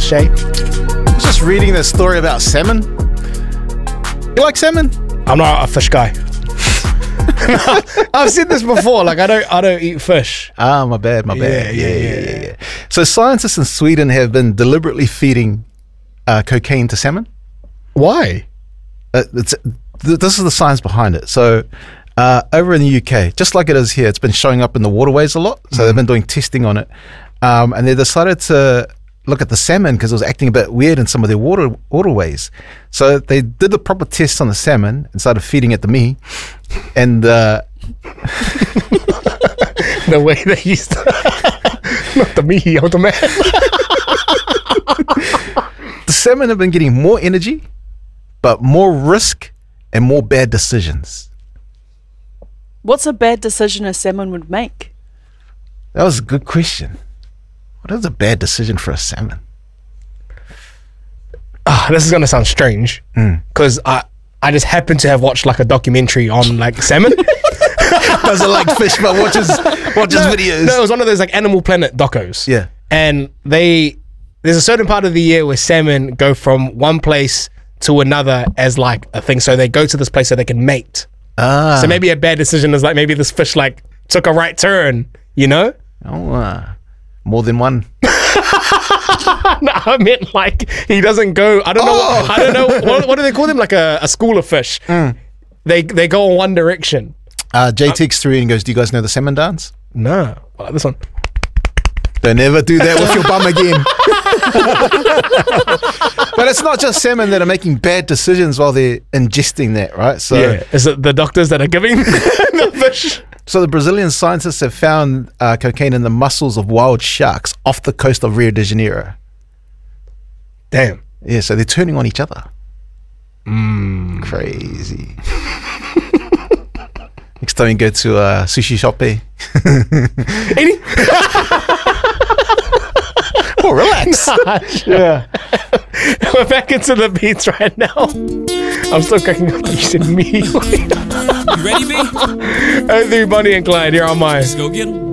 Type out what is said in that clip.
Shay? I was just reading this story about salmon. You like salmon? I'm not a fish guy. I've said this before. Like I don't eat fish. Ah, my bad. Yeah. So scientists in Sweden have been deliberately feeding cocaine to salmon. Why? This is the science behind it. So over in the UK, just like it is here, it's been showing up in the waterways a lot. So they've been doing testing on it, and they decided to look at the salmon because it was acting a bit weird in some of their waterways. So they did the proper tests on the salmon and started feeding it to me, and the way they used to not the me, or the man. The salmon have been getting more energy, but more risk and more bad decisions. What's a bad decision a salmon would make? That was a good question. What is a bad decision for a salmon? This is gonna sound strange because I just happen to have watched like a documentary on like salmon. Doesn't like fish but watches videos. No, it was one of those like Animal Planet docos. Yeah. And there's a certain part of the year where salmon go from one place to another as like a thing. So they go to this place so they can mate. So maybe a bad decision is like maybe this fish like took a right turn, you know? More than one. No, I meant like he doesn't go. I don't know. What do they call them? Like a school of fish. They go in one direction. Jay takes through and goes, "Do you guys know the salmon dance?" No, I like this one. Don't ever do that with your bum again. But it's not just salmon that are making bad decisions while they're ingesting that, right? So yeah, is it the doctors that are giving the fish? So the Brazilian scientists have found cocaine in the muscles of wild sharks off the coast of Rio de Janeiro. Damn. Yeah, so they're turning on each other. Crazy. Next time you go to a sushi shop, oh, relax. Yeah. We're back into the beats right now. I'm still cracking up. You said me. You ready, B? Anthony, Bonnie, and Clyde here on mine. Let's go get 'em.